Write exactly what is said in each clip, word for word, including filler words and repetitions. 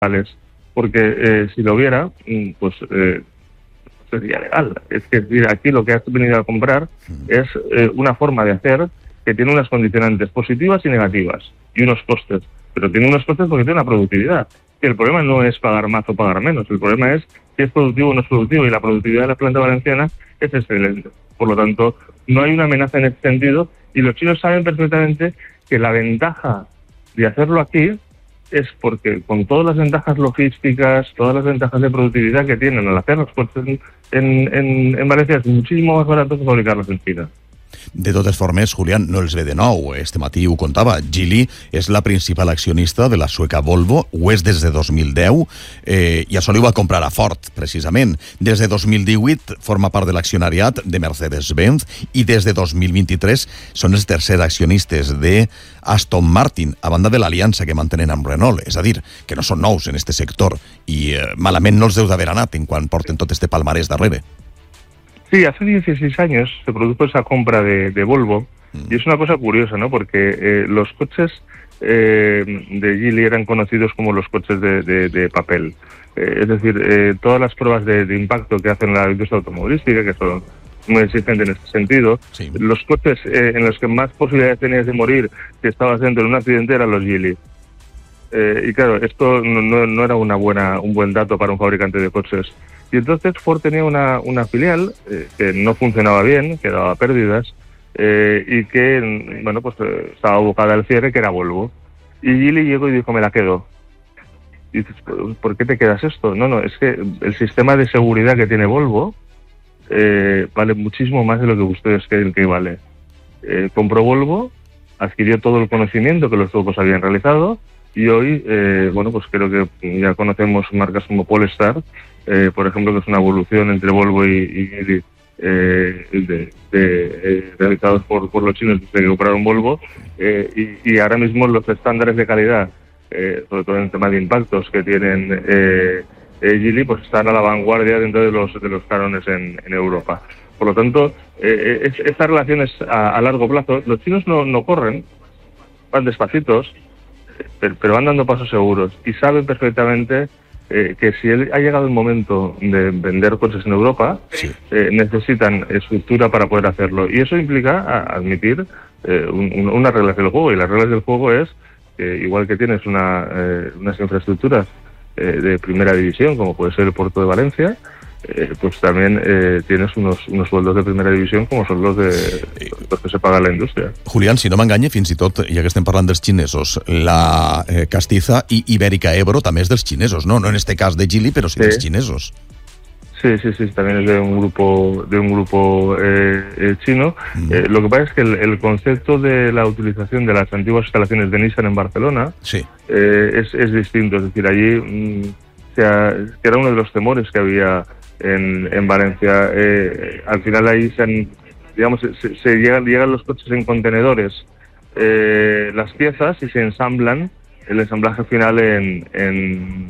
porque eh, si lo hubiera, pues eh, sería legal. Es que aquí lo que has venido a comprar es eh, una forma de hacer que tiene unas condicionantes positivas y negativas y unos costes, pero tiene unos costes porque tiene una productividad. Y el problema no es pagar más o pagar menos, el problema es si es productivo o no es productivo, y la productividad de la planta valenciana es excelente. Por lo tanto, no hay una amenaza en ese sentido, y los chinos saben perfectamente que la ventaja de hacerlo aquí es porque con todas las ventajas logísticas, todas las ventajas de productividad que tienen al hacer los coches en, en, en Valencia, es muchísimo más barato que fabricarlos en China. De totes formes, Julián, no els ve de nou. Este matí ho contava. Geely és la principal accionista de la sueca Volvo, ho és des de dos mil deu, eh, i això li ho va comprar a Ford, precisament. Des de dos mil divuit forma part de l'accionariat de Mercedes-Benz i des de dos mil vint-i-tres són els tercers accionistes de Aston Martin, a banda de l'aliança que mantenen amb Renault. És a dir, que no són nous en este sector i eh, malament no els deu d'haver anat en quan porten tot este palmarès darrere. Sí, hace dieciséis años se produjo esa compra de, de Volvo, y es una cosa curiosa, ¿no? Porque eh, los coches eh, de Geely eran conocidos como los coches de, de, de papel. Eh, es decir, eh, todas las pruebas de, de impacto que hacen la industria automovilística, que son muy exigentes en este sentido, sí. Los coches eh, en los que más posibilidades tenías de morir si estabas dentro de un accidente eran los Geely. Eh, y claro, esto no, no, no era una buena, un buen dato para un fabricante de coches. Y entonces Ford tenía una, una filial eh, que no funcionaba bien, que daba pérdidas, eh, y que, bueno, pues eh, estaba abocada al cierre, que era Volvo. Y Geely llegó y dijo, me la quedo. Y dices, ¿por qué te quedas esto? No, no, es que el sistema de seguridad que tiene Volvo eh, vale muchísimo más de lo que ustedes creen que vale. Eh, compró Volvo, adquirió todo el conocimiento que los suecos habían realizado, y hoy, eh, bueno, pues creo que ya conocemos marcas como Polestar, eh, por ejemplo, que es una evolución entre Volvo y, y Geely, eh, de, de, eh, realizados por, por los chinos desde que compraron Volvo, eh, y, y ahora mismo los estándares de calidad, eh, sobre todo en el tema de impactos que tienen eh, eh, Geely, pues están a la vanguardia dentro de los, de los cánones en, en Europa. Por lo tanto, eh, es, estas relaciones a, a largo plazo, los chinos no, no corren, van despacitos, pero van dando pasos seguros y saben perfectamente eh, que si ha llegado el momento de vender coches en Europa, sí. eh, necesitan estructura para poder hacerlo. Y eso implica a, admitir eh, un, unas reglas del juego. Y las reglas del juego es que igual que tienes una, eh, unas infraestructuras eh, de primera división, como puede ser el puerto de Valencia, Eh, pues también eh, tienes unos, unos sueldos de primera división como son los, de, los que se paga en la industria. Julián, si no m'enganye, fins i tot, ja que estem parlant dels xinesos, la eh, Castiza i Ibérica Ebro també és dels xinesos, ¿no? No en este cas de Geely, pero sí, sí. dels xinesos. Sí, sí, sí, también es de un grupo de un grupo eh, eh, chino. Mm. Eh, lo que pasa es que el, el concepto de la utilización de las antiguas instalaciones de Nissan en Barcelona sí. eh, es, es distinto. Es decir, allí mm, o sea, que era uno de los temores que había En, en Valencia. Eh, al final ahí se, han, digamos, se, se llegan, llegan los coches en contenedores, eh, las piezas, y se ensamblan el ensamblaje final en, en,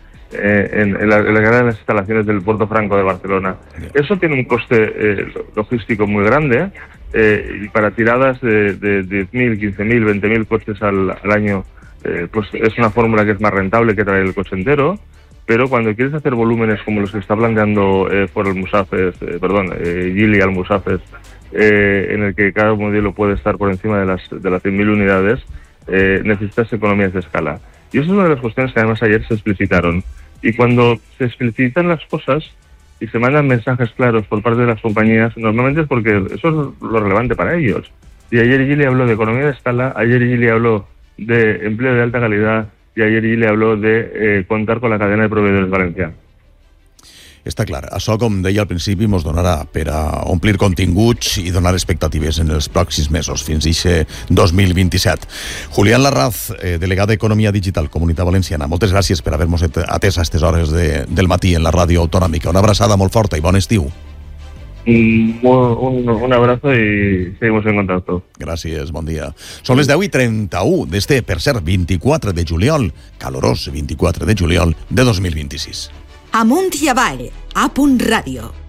en, en, la, en las instalaciones del Puerto Franco de Barcelona. Eso tiene un coste eh, logístico muy grande, eh, y para tiradas de, de, de diez mil, quince mil, veinte mil coches al, al año, eh, pues es una fórmula que es más rentable que traer el coche entero. Pero cuando quieres hacer volúmenes como los que está planteando eh, por el Musafes, eh, perdón, eh, Geely al Musafes, eh, en el que cada modelo puede estar por encima de las de las cien mil unidades, eh, necesitas economías de escala. Y eso es una de las cuestiones que además ayer se explicitaron. Y cuando se explicitan las cosas y se mandan mensajes claros por parte de las compañías, normalmente es porque eso es lo relevante para ellos. Y ayer Geely habló de economía de escala, ayer Geely habló de empleo de alta calidad, i ayer Geely habló de eh, contar con la cadena de proveedores valenciana. Està clar. Això, com deia al principi, ens donarà per a omplir continguts i donar expectatives en els pròxims mesos, fins a aquest dos mil vint-i-set. Julián Larraz, eh, delegat d'Economia Digital, Comunitat Valenciana, moltes gràcies per haver-nos atès a aquestes hores de, del matí en la ràdio autonòmica. Una abraçada molt forta i bon estiu. Un, un, un abrazo y seguimos en contacto. Gràcies, bon dia. Són les deu i trenta-u d'este, per cert, vint-i-quatre de juliol, calorós vint-i-quatre de juliol de dos mil vint-i-sis. Amunt i avall, a punt ràdio.